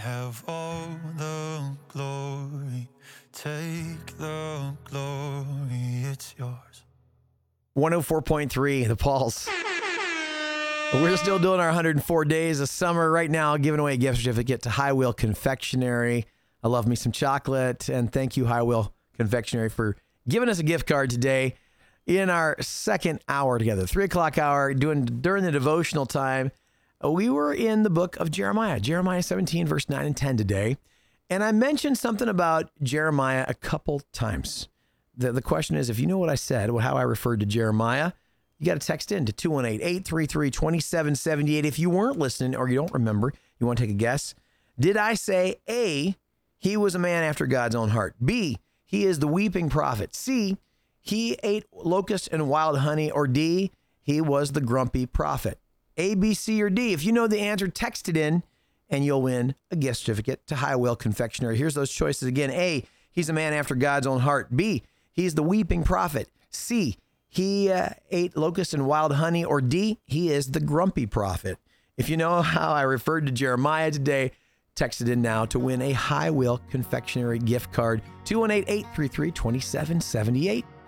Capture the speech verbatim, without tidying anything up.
have all the glory. Take the glory, it's yours. one oh four point three, The Pulse. We're still doing our one hundred four days of summer right now, giving away a gift certificate to High Wheel Confectionery. I love me some chocolate, and thank you, High Wheel Confectionery, for giving us a gift card today in our second hour together, three o'clock hour, doing during the devotional time. We were in the book of Jeremiah, Jeremiah seventeen, verse nine and ten today, and I mentioned something about Jeremiah a couple times. The, the question is, if you know what I said, how I referred to Jeremiah, you got to text in to two one eight, eight three three, two seven seven eight. If you weren't listening or you don't remember, you want to take a guess. Did I say A, he was a man after God's own heart? B, he is the weeping prophet? C, he ate locusts and wild honey? Or D, he was the grumpy prophet? A, B, C, or D? If you know the answer, text it in and you'll win a gift certificate to High Wheel Confectionery. Here's those choices again. A, he's a man after God's own heart. B, he's the weeping prophet. C, he uh, ate locusts and wild honey. Or D, he is the grumpy prophet. If you know how I referred to Jeremiah today, text it in now to win a High Wheel Confectionery gift card. two one eight, eight three three, two seven seven eight.